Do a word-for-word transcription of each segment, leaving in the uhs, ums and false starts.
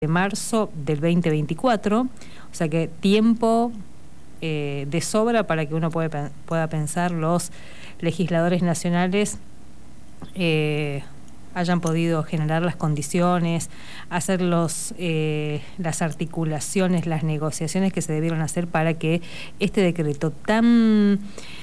de marzo del veinte veinticuatro, o sea que tiempo eh, de sobra para que uno puede, pueda pensar los legisladores nacionales eh, hayan podido generar las condiciones, hacer los, eh, las articulaciones, las negociaciones que se debieron hacer para que este decreto tan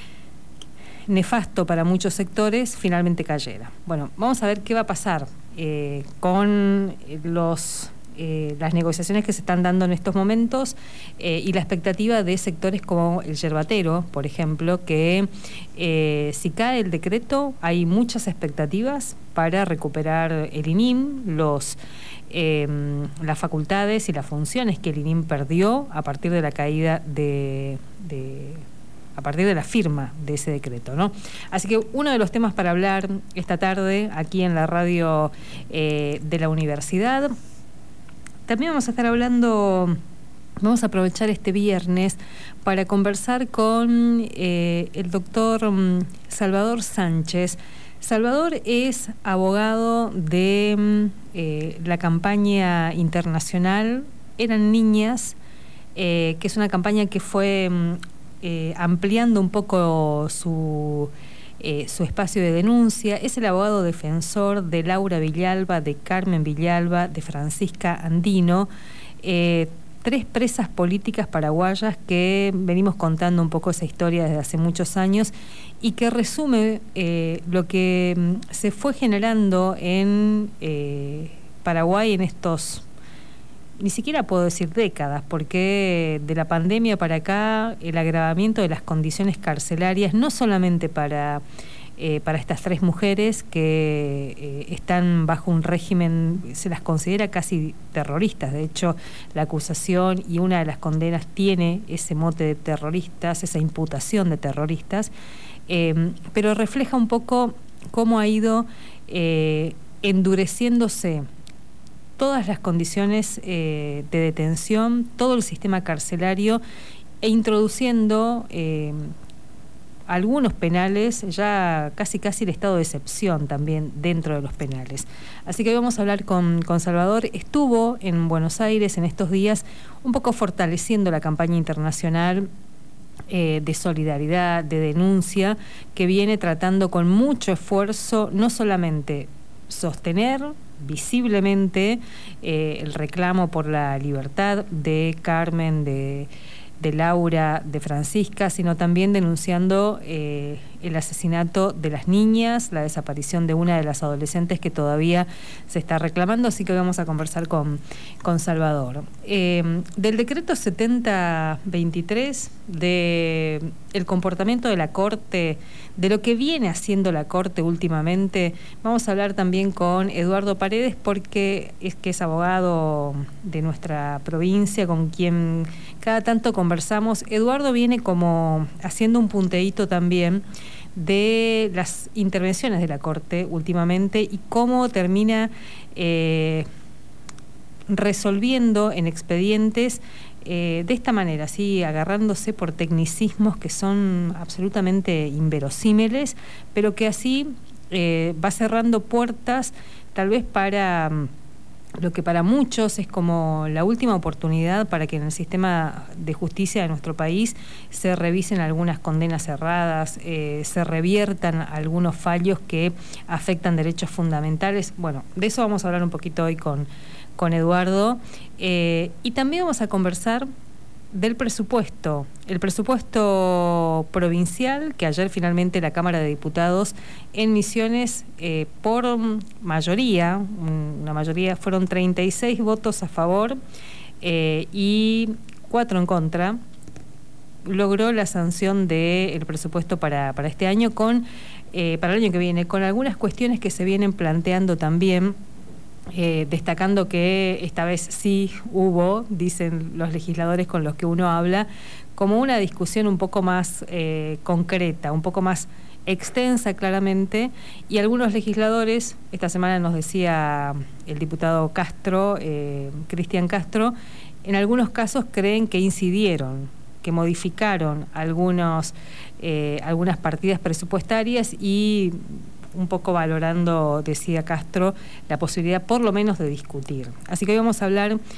nefasto para muchos sectores finalmente cayera. Bueno, vamos a ver qué va a pasar eh, con los... Eh, las negociaciones que se están dando en estos momentos eh, y la expectativa de sectores como el yerbatero, por ejemplo, que eh, si cae el decreto hay muchas expectativas para recuperar el I N I M, los, eh, las facultades y las funciones que el I N I M perdió a partir de la caída de... de a partir de la firma de ese decreto, ¿no? Así que uno de los temas para hablar esta tarde aquí en la radio eh, de la universidad. También vamos a estar hablando, vamos a aprovechar este viernes para conversar con eh, el doctor Salvador Sánchez. Salvador es abogado de eh, la campaña internacional Eran Niñas, eh, que es una campaña que fue eh, ampliando un poco su... Eh, su espacio de denuncia. Es el abogado defensor de Laura Villalba, de Carmen Villalba, de Francisca Andino, eh, tres presas políticas paraguayas que venimos contando un poco esa historia desde hace muchos años y que resume eh, lo que mm, se fue generando en eh, Paraguay en estos, ni siquiera puedo decir décadas, porque de la pandemia para acá el agravamiento de las condiciones carcelarias, no solamente para, eh, para estas tres mujeres que eh, están bajo un régimen, se las considera casi terroristas, de hecho la acusación y una de las condenas tiene ese mote de terroristas, esa imputación de terroristas, eh, pero refleja un poco cómo ha ido eh, endureciéndose todas las condiciones eh, de detención, todo el sistema carcelario e introduciendo eh, algunos penales, ya casi casi el estado de excepción también dentro de los penales. Así que hoy vamos a hablar con, con Salvador. Estuvo en Buenos Aires en estos días un poco fortaleciendo la campaña internacional Eh, de solidaridad, de denuncia, que viene tratando con mucho esfuerzo no solamente sostener visiblemente eh, el reclamo por la libertad de Carmen, de, de Laura, de Francisca, sino también denunciando eh, el asesinato de las niñas, la desaparición de una de las adolescentes que todavía se está reclamando, así que hoy vamos a conversar con, con Salvador. Eh, del decreto setenta veintitrés, de el comportamiento de la Corte, de lo que viene haciendo la Corte últimamente, vamos a hablar también con Eduardo Paredes, porque es que es abogado de nuestra provincia, con quien cada tanto conversamos. Eduardo viene como haciendo un punteíto también de las intervenciones de la Corte últimamente y cómo termina eh, resolviendo en expedientes eh, de esta manera, ¿sí? Agarrándose por tecnicismos que son absolutamente inverosímiles, pero que así eh, va cerrando puertas tal vez para lo que para muchos es como la última oportunidad para que en el sistema de justicia de nuestro país se revisen algunas condenas cerradas, eh, se reviertan algunos fallos que afectan derechos fundamentales. Bueno, de eso vamos a hablar un poquito hoy con, con Eduardo. Eh, y también vamos a conversar del presupuesto, el presupuesto provincial que ayer finalmente la Cámara de Diputados en Misiones eh, por mayoría, una mayoría fueron treinta y seis votos a favor eh, y cuatro en contra, logró la sanción del presupuesto para, para este año, con eh, para el año que viene, con algunas cuestiones que se vienen planteando también. Eh, destacando que esta vez sí hubo, dicen los legisladores con los que uno habla, como una discusión un poco más eh, concreta, un poco más extensa claramente, y algunos legisladores, esta semana nos decía el diputado Castro, eh, Cristian Castro, en algunos casos creen que incidieron, que modificaron algunos, eh, algunas partidas presupuestarias y un poco valorando, decía Castro, la posibilidad por lo menos de discutir. Así que hoy vamos a hablar